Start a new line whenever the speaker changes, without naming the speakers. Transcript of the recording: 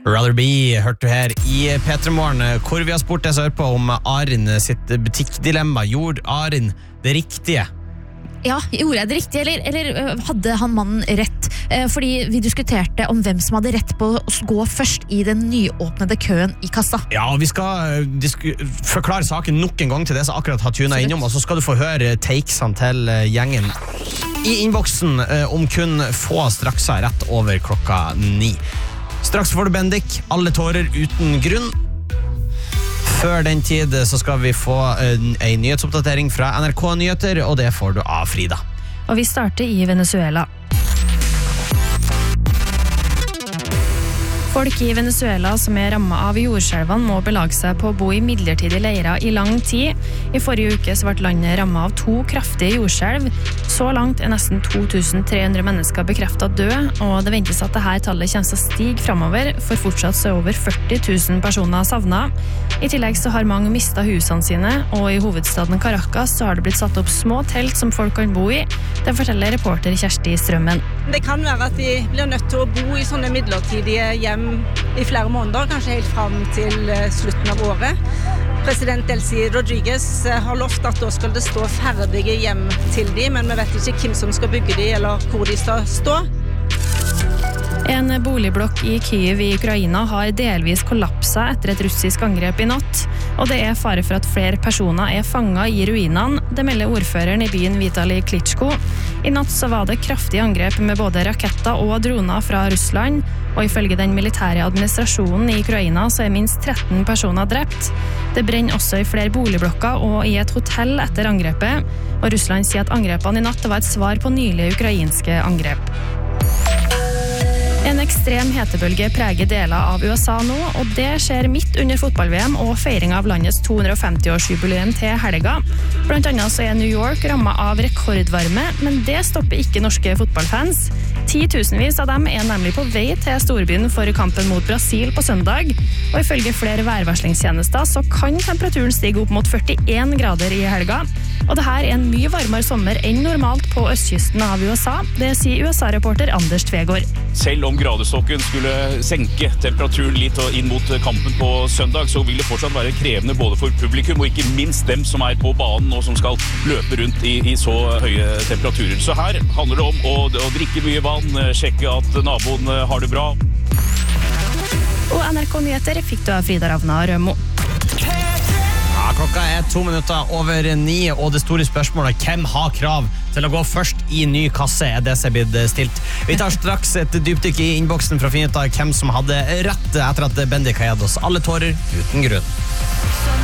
Rather Be hørte du her i P3 Morgen, hvor vi har spurt deg som hører på om Arin sitt butikkdilemma. Gjorde Arin det riktige?
Ja, gjorde jeg det riktig, eller hadde han mannen rett? Fordi vi diskuterte om hvem som hadde rett på å gå først i den nyåpnede køen i kassa.
Ja, og vi skal forklare saken nok en gang til det som akkurat har tunet innom, og så skal du få høre takesene til gjengen i innboksen om kun få strakser rett over 9:00. Straks får du Bendik, alle tårer uten grunn. Før den tid så skal vi få en nyhetsoppdatering fra NRK Nyheter, og det får du av Frida.
Og vi starter i Venezuela. Folk i Venezuela som rammet av jordskjelvene må belage seg på å bo i midlertidige leirer i lang tid. I forrige uke så ble landet rammet av 2 kraftige jordskjelv. Så langt nesten 2300 mennesker bekreftet død, og det ventes at dette tallet kommer til å stige fremover, for fortsatt så over 40 000 personer savnet. I tillegg så har mange mistet husene sine, og i hovedstaden Caracas så har det blitt satt opp små telt som folk kan bo i. Det forteller reporter Kjersti Strømmen.
Det kan være at de blir nødt til å bo i sånne midlertidige hjem i flere måneder, kanskje helt frem til slutten av året. President Delcy Rodriguez har lovt at da skal det stå ferdige hjem til de, men vi vet ikke hvem som skal bygge de, eller hvor de skal stå.
En boligblokk i Kyiv i Ukraina har delvis kollapset etter et russisk angrep i natt, og det er fare for at flere personer fanget i ruinene, det melder ordføreren i byen Vitali Klitschko. I natt så var det kraftige angrep med både raketter og droner fra Russland, og ifølge den militære administrasjonen i Ukraina så minst 13 personer drept. Det brenner også i flere boligblokker og i et hotell etter angrepet, og Russland sier at angrepene i natt var et svar på nylige ukrainske angrep. En ekstrem hetebølge preger deler av USA nå, og det skjer midt under fotball-VM og feiring av landets 250-årsjubileum til helga. Blant annet så New York rammet av rekordvarme, men det stopper ikke norske fotballfans. 10 000-vis av dem nemlig på vei til storbyen for kampen mot Brasil på søndag, og ifølge flere værvarslingstjenester så kan temperaturen stige opp mot 41 grader i helga. Og det her en mye varmere sommer enn normalt på østkysten av USA, det sier USA-reporter Anders Tvegård.
Selv om gradestokken skulle senke temperaturen litt inn mot kampen på søndag, så vil det fortsatt være krevende både for publikum og ikke minst dem som på banen og som skal løpe rundt i så høye temperaturer. Så her handler det om å drikke mye vann, sjekke at naboen har det bra.
Og NRK Nyheter fikk du av Frida Ravna Rømo.
Klokka 9:02, og det store spørsmålet, hvem har krav til å gå først i ny kasse, det som blitt stilt. Vi tar straks et dypdykk i innboksen for å finne ut av hvem som hadde rett etter at Bendik har gitt oss alle tårer uten grunn.